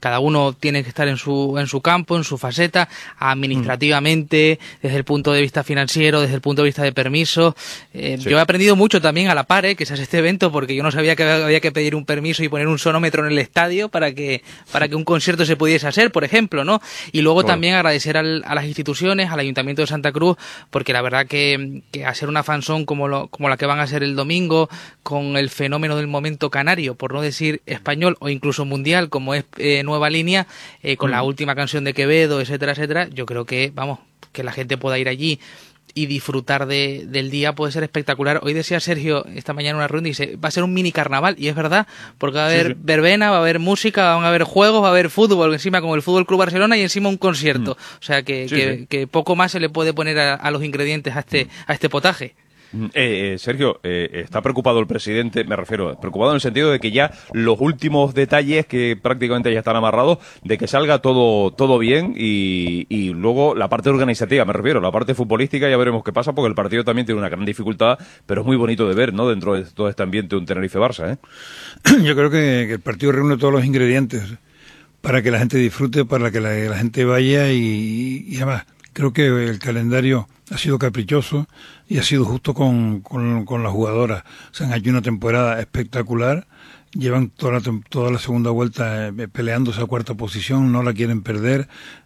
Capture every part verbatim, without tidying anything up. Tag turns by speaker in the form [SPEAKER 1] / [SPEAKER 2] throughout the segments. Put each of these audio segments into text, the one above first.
[SPEAKER 1] cada uno tiene que estar en su en su campo, en su faceta, administrativamente, mm. desde el punto de vista financiero, desde el punto de vista de permisos. Eh, sí. Yo he aprendido mucho también a la par, eh, que se hace este evento, porque yo no sabía que había que pedir un permiso y poner un sonómetro en el estadio para que para que un concierto se pudiese hacer, por ejemplo, ¿no? Y luego bueno. también agradecer al, a las instituciones, al Ayuntamiento de Santa Cruz, porque la verdad que, que hacer una fanzón como, lo, como la que van a hacer el domingo, con el fenómeno del momento canario, por no decir español o incluso mundial, como es eh, Nueva Línea, eh, con mm. la última canción de Quevedo, etcétera, etcétera, yo creo que, vamos, que la gente pueda ir allí y disfrutar de, del día puede ser espectacular. Hoy decía Sergio esta mañana en una ronda y dice, va a ser un mini carnaval, y es verdad, porque va a haber sí, sí. verbena, va a haber música, van a haber juegos, va a haber fútbol, encima como el Fútbol Club Barcelona, y encima un concierto. Mm. O sea que, sí, que, sí. que poco más se le puede poner a, a los ingredientes a este, a este potaje.
[SPEAKER 2] Eh, eh, Sergio, eh, ¿está preocupado el presidente? Me refiero, preocupado en el sentido de que ya los últimos detalles que prácticamente ya están amarrados, de que salga todo todo bien y, y luego la parte organizativa, me refiero, la parte futbolística ya veremos qué pasa, porque el partido también tiene una gran dificultad, pero es muy bonito de ver, ¿no? Dentro de todo este ambiente un Tenerife-Barça, ¿eh?
[SPEAKER 3] Yo creo que, que el partido reúne todos los ingredientes para que la gente disfrute, para que la, la gente vaya y, y además creo que el calendario ha sido caprichoso y ha sido justo con, con, con las jugadoras. Se han hecho una temporada espectacular, llevan toda la, toda la segunda vuelta eh, peleando esa cuarta posición, no la quieren perder,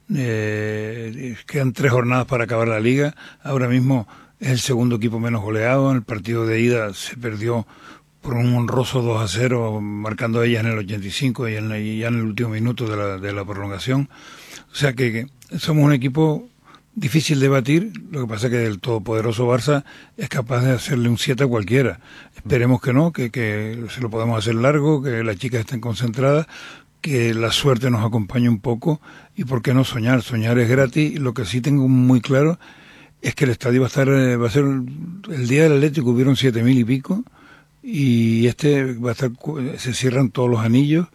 [SPEAKER 3] eh, quedan tres jornadas para acabar la liga, ahora mismo es el segundo equipo menos goleado, en el partido de ida se perdió por un honroso dos a cero, marcando ellas en el ochenta y cinco y, en la, y ya en el último minuto de la, de la prolongación. O sea que, que somos un equipo difícil de batir, lo que pasa es que el todopoderoso Barça es capaz de hacerle un siete a cualquiera. Esperemos que no, que, que se lo podamos hacer largo, que las chicas estén concentradas, que la suerte nos acompañe un poco y por qué no soñar. Soñar es gratis. Lo que sí tengo muy claro es que el estadio va a estar, va a ser, el día del Atlético hubieron siete mil y pico y este va a estar, se cierran todos los anillos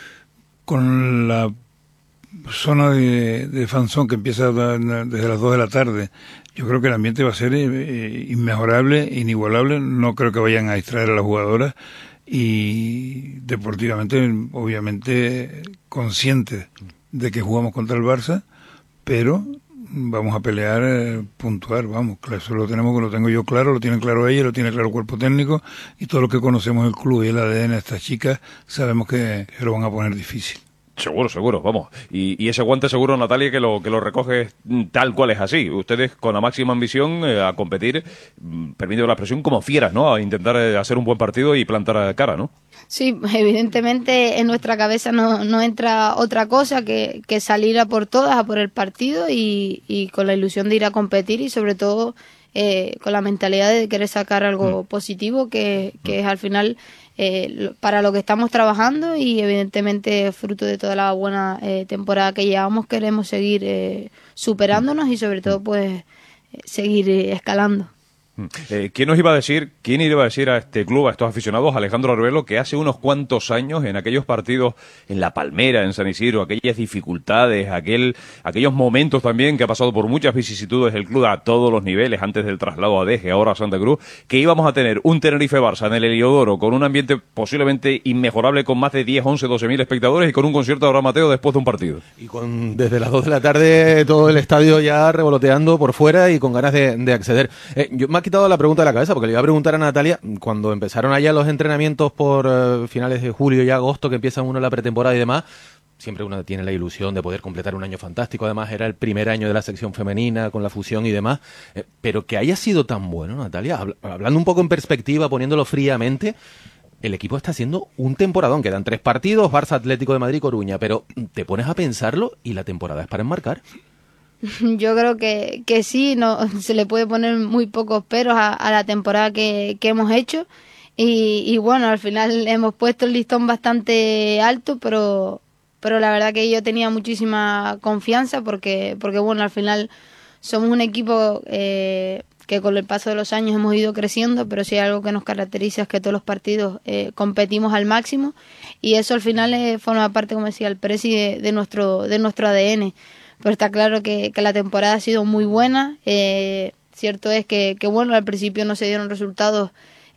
[SPEAKER 3] con la zona de, de fanzón que empieza desde las dos de la tarde. Yo creo que el ambiente va a ser eh, inmejorable, inigualable. No creo que vayan a distraer a las jugadoras y deportivamente, obviamente, conscientes de que jugamos contra el Barça, pero vamos a pelear, eh, puntuar, vamos, eso lo tenemos, lo tengo yo claro, lo tienen claro ella, lo tiene claro el cuerpo técnico y todo lo que conocemos el club y el A D N de estas chicas sabemos que se lo van a poner difícil.
[SPEAKER 2] Seguro, seguro, vamos. Y, y ese guante seguro, Natalia, que lo que lo recoge tal cual es así. Ustedes con la máxima ambición eh, a competir, permitiendo la expresión, como fieras, ¿no? A intentar eh, hacer un buen partido y plantar cara, ¿no?
[SPEAKER 4] Sí, evidentemente en nuestra cabeza no, no entra otra cosa que, que salir a por todas, a por el partido y, y con la ilusión de ir a competir y sobre todo eh, con la mentalidad de querer sacar algo mm. positivo que, que mm. es al final eh, para lo que estamos trabajando y evidentemente fruto de toda la buena eh, temporada que llevamos queremos seguir eh, superándonos y sobre todo pues eh, seguir eh, escalando.
[SPEAKER 2] Eh, ¿Quién nos iba a decir, quién iba a decir a este club, a estos aficionados, Alejandro Arbelo, que hace unos cuantos años, en aquellos partidos en La Palmera, en San Isidro, aquellas dificultades, aquel, aquellos momentos también que ha pasado por muchas vicisitudes el club a todos los niveles, antes del traslado a Deje, ahora a Santa Cruz, que íbamos a tener un Tenerife-Barça en el Heliodoro con un ambiente posiblemente inmejorable, con más de diez, once, doce mil espectadores y con un concierto de Abraham Mateo después de un partido?
[SPEAKER 5] Y con desde las dos de la tarde todo el estadio ya revoloteando por fuera y con ganas de, de acceder. Eh, yo me quitado la pregunta de la cabeza porque le iba a preguntar a Natalia cuando empezaron allá los entrenamientos por uh, finales de julio y agosto, que empiezan uno la pretemporada y demás. Siempre uno tiene la ilusión de poder completar un año fantástico, además era el primer año de la sección femenina con la fusión y demás, eh, pero que haya sido tan bueno, Natalia, habl- hablando un poco en perspectiva, poniéndolo fríamente, el equipo está haciendo un temporadón, quedan tres partidos, Barça, Atlético de Madrid, Coruña, pero te pones a pensarlo y la temporada es para enmarcar.
[SPEAKER 4] Yo creo que, que sí, no se le puede poner muy pocos peros a, a la temporada que, que hemos hecho y, y bueno, al final hemos puesto el listón bastante alto, pero pero la verdad que yo tenía muchísima confianza porque porque bueno, al final somos un equipo eh, que con el paso de los años hemos ido creciendo, pero si hay algo que nos caracteriza es que todos los partidos eh, competimos al máximo y eso al final eh, forma parte, como decía el Presi, de, de nuestro de nuestro A D N. Pero está claro que, que la temporada ha sido muy buena. Eh, cierto es que, que, bueno, al principio no se dieron resultados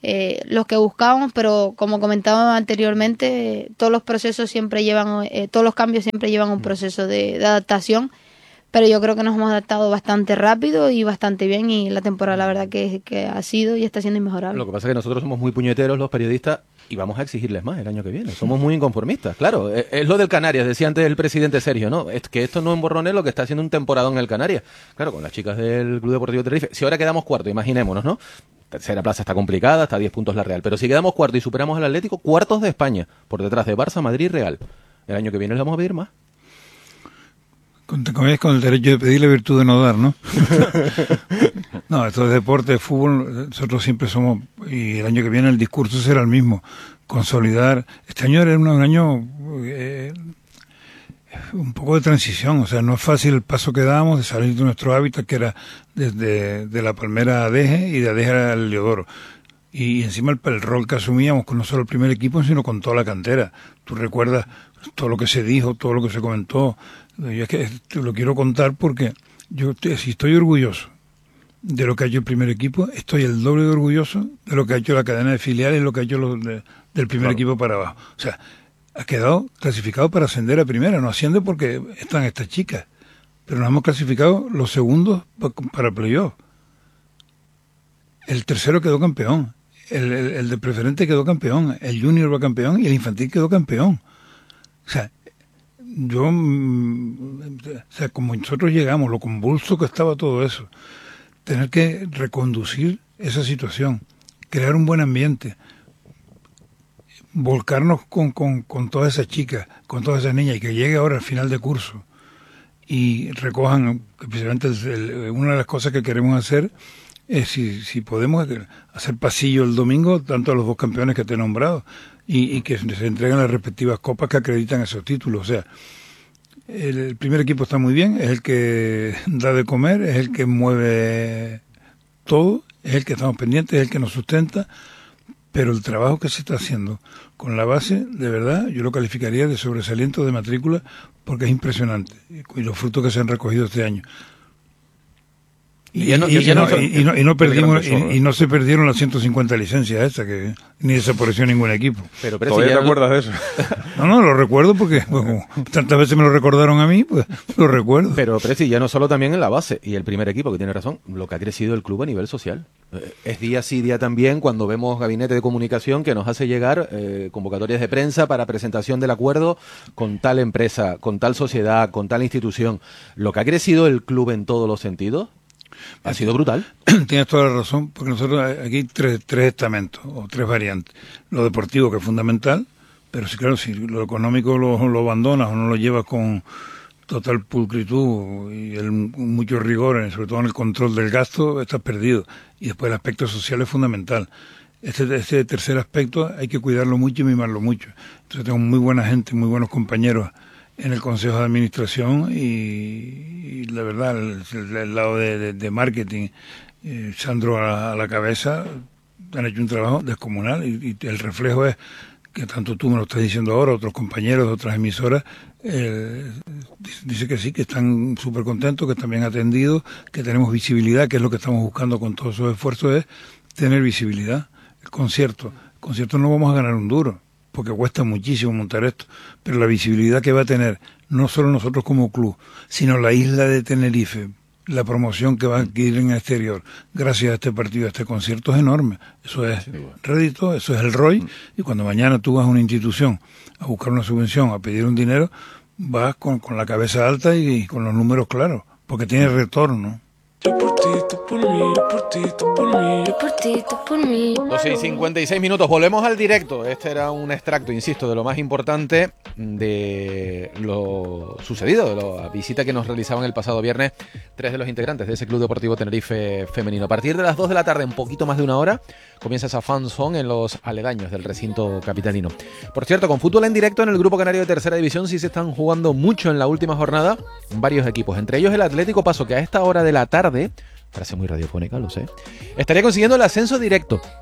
[SPEAKER 4] eh, los que buscábamos, pero como comentaba anteriormente, todos los procesos siempre llevan, eh, todos los cambios siempre llevan un proceso de, de adaptación, pero yo creo que nos hemos adaptado bastante rápido y bastante bien, y la temporada la verdad que, que ha sido y está siendo inmejorable.
[SPEAKER 5] Lo que pasa es que nosotros somos muy puñeteros los periodistas y vamos a exigirles más el año que viene. Somos muy inconformistas, claro. Es, es lo del Canarias, decía antes el presidente Sergio, ¿no? Es que esto no emborrone lo que está haciendo un temporadón en el Canarias. Claro, con las chicas del Club Deportivo Tenerife. Si ahora quedamos cuarto, imaginémonos, ¿no? Tercera plaza está complicada, está a diez puntos la Real. Pero si quedamos cuarto y superamos al Atlético, cuartos de España, por detrás de Barça, Madrid y Real. El año que viene les vamos a pedir más.
[SPEAKER 3] Con, con el derecho de pedir la virtud de no dar, ¿no? No, esto es deporte, es fútbol, nosotros siempre somos, y el año que viene el discurso será el mismo, consolidar. Este año era un, un año eh, un poco de transición, o sea, no es fácil el paso que dábamos de salir de nuestro hábitat, que era desde de la Palmera a Deje y de Adeje al Leodoro. Y encima el, el rol que asumíamos con no solo el primer equipo, sino con toda la cantera. Tú recuerdas todo lo que se dijo, todo lo que se comentó. Yo es que te lo quiero contar porque yo te, si estoy orgulloso de lo que ha hecho el primer equipo, estoy el doble de orgulloso de lo que ha hecho la cadena de filiales y lo que ha hecho los de, del primer claro. equipo para abajo. O sea, ha quedado clasificado para ascender a primera. No asciende porque están estas chicas, pero nos hemos clasificado los segundos para playoff. El tercero quedó campeón, el, el, el de preferente quedó campeón, el junior va campeón y el infantil quedó campeón. O sea, yo, o sea, como nosotros llegamos, lo convulso que estaba todo eso, tener que reconducir esa situación, crear un buen ambiente, volcarnos con, con, con todas esas chicas, con todas esas niñas, y que llegue ahora al final de curso y recojan, especialmente el, una de las cosas que queremos hacer es si, si podemos hacer pasillo el domingo, tanto a los dos campeones que te he nombrado, y, y que se entreguen las respectivas copas que acreditan esos títulos. O sea, el, el primer equipo está muy bien, es el que da de comer, es el que mueve todo, es el que estamos pendientes, es el que nos sustenta, pero el trabajo que se está haciendo con la base, de verdad, yo lo calificaría de sobresaliente de matrícula, porque es impresionante, y los frutos que se han recogido este año. Y, y, no, y, y, no, y, no, y no perdimos y, y no se perdieron las ciento cincuenta licencias esas, que ni desapareció ningún equipo.
[SPEAKER 2] Pero, pero ¿todavía si te acuerdas de eso?
[SPEAKER 3] No, no, lo recuerdo porque bueno, tantas veces me lo recordaron a mí, pues lo recuerdo.
[SPEAKER 5] Pero, pero sí, ya no solo también en la base y el primer equipo, que tiene razón, lo que ha crecido el club a nivel social. Es día sí, día también, cuando vemos gabinete de comunicación que nos hace llegar eh, convocatorias de prensa para presentación del acuerdo con tal empresa, con tal sociedad, con tal institución. Lo que ha crecido el club en todos los sentidos ha sido brutal.
[SPEAKER 3] Tienes toda la razón, porque nosotros aquí hay tres, tres estamentos o tres variantes. Lo deportivo, que es fundamental, pero sí, claro, si lo económico lo, lo abandonas o no lo llevas con total pulcritud y el, mucho rigor, sobre todo en el control del gasto, estás perdido. Y después el aspecto social es fundamental. Este, este tercer aspecto hay que cuidarlo mucho y mimarlo mucho. Entonces tengo muy buena gente, muy buenos compañeros en el Consejo de Administración y, y la verdad, el, el, el lado de, de, de marketing, eh, Sandro a la, a la cabeza, han hecho un trabajo descomunal y, y el reflejo es que tanto tú me lo estás diciendo ahora, otros compañeros de otras emisoras, eh, dice que sí, que están súper contentos, que están bien atendidos, que tenemos visibilidad, que es lo que estamos buscando con todos esos esfuerzos, es tener visibilidad. El concierto, el concierto no vamos a ganar un duro, porque cuesta muchísimo montar esto, pero la visibilidad que va a tener no solo nosotros como club, sino la isla de Tenerife, la promoción que va a adquirir en el exterior, gracias a este partido, a este concierto, es enorme. Eso es rédito, eso es el R O I, y cuando mañana tú vas a una institución a buscar una subvención, a pedir un dinero, vas con, con la cabeza alta y, y con los números claros, porque tiene retorno.
[SPEAKER 6] Yo por ti, tú por mí, yo por ti, tú por mí, yo por ti, tú por mí.
[SPEAKER 5] doce y cincuenta y seis minutos, volvemos al directo. Este era un extracto, insisto, de lo más importante de lo sucedido, de la visita que nos realizaban el pasado viernes tres de los integrantes de ese Club Deportivo Tenerife femenino. A partir de las dos de la tarde, un poquito más de una hora, comienza esa fan zone en los aledaños del recinto capitalino. Por cierto, con fútbol en directo en el Grupo Canario de Tercera División sí se están jugando mucho en la última jornada varios equipos, entre ellos el Atlético Paso, que a esta hora de la tarde, frase muy radiofónica, lo sé, estaría consiguiendo el ascenso directo.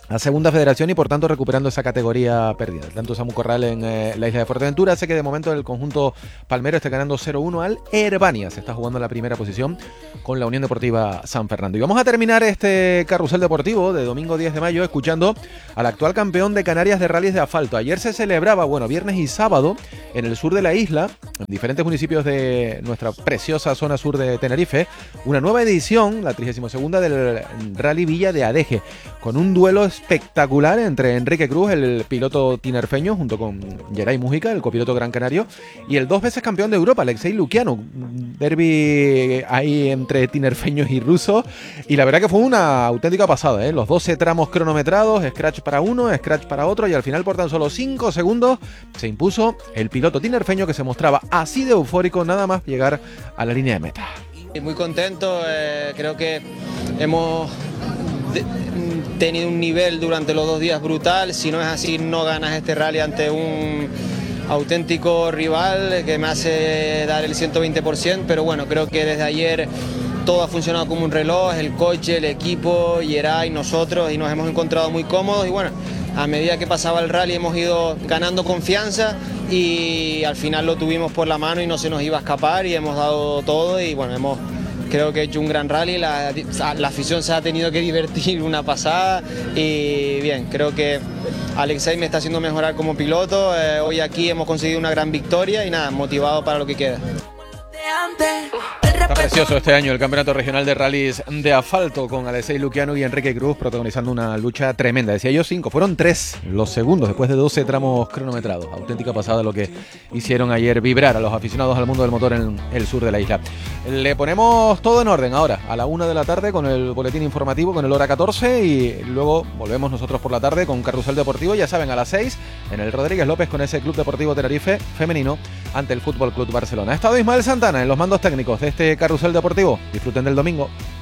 [SPEAKER 5] a Segunda Federación y por tanto recuperando esa categoría perdida. Tanto Samu Corral en eh, la isla de Fuerteventura hace que de momento el conjunto palmero esté ganando cero uno al Herbania. Se está jugando en la primera posición con la Unión Deportiva San Fernando. Y vamos a terminar este carrusel deportivo de domingo diez de mayo escuchando al actual campeón de Canarias de rallies de asfalto. Ayer se celebraba, bueno, viernes y sábado en el sur de la isla, en diferentes municipios de nuestra preciosa zona sur de Tenerife, una nueva edición, la trigésima segunda del Rally Villa de Adeje, con un duelo espectacular entre Enrique Cruz, el piloto tinerfeño, junto con Geray Mújica, el copiloto gran canario, y el dos veces campeón de Europa, Alexei Lukianov. Derby ahí entre tinerfeños y rusos, y la verdad que fue una auténtica pasada, ¿eh? Los doce tramos cronometrados, scratch para uno, scratch para otro, y al final por tan solo cinco segundos se impuso el piloto tinerfeño, que se mostraba así de eufórico nada más llegar a la línea de meta.
[SPEAKER 7] Muy contento, eh, creo que hemos tenido un nivel durante los dos días brutal. Si no es así, no ganas este rally ante un auténtico rival que me hace dar el ciento veinte por ciento, pero bueno, creo que desde ayer todo ha funcionado como un reloj, el coche, el equipo, Geray, nosotros, y nos hemos encontrado muy cómodos, y bueno, a medida que pasaba el rally hemos ido ganando confianza y al final lo tuvimos por la mano y no se nos iba a escapar y hemos dado todo y bueno, hemos creo que he hecho un gran rally, la, la afición se ha tenido que divertir una pasada y bien, creo que Alexei me está haciendo mejorar como piloto, eh, hoy aquí hemos conseguido una gran victoria y nada, motivado para lo que queda.
[SPEAKER 5] Está precioso este año el Campeonato Regional de Rallys de Asfalto con Alexei Lukianov y Enrique Cruz protagonizando una lucha tremenda. Decía yo cinco, fueron tres los segundos después de doce tramos cronometrados. Auténtica pasada lo que hicieron ayer vibrar a los aficionados al mundo del motor en el sur de la isla. Le ponemos todo en orden ahora, a la una de la tarde con el boletín informativo, con el hora catorce y luego volvemos nosotros por la tarde con Carrusel Deportivo, ya saben, a las seis en el Rodríguez López con ese Club Deportivo Tenerife femenino ante el Fútbol Club Barcelona. Ha estado Ismael Santana en los mandos técnicos de este Carrusel Deportivo. Disfruten del domingo.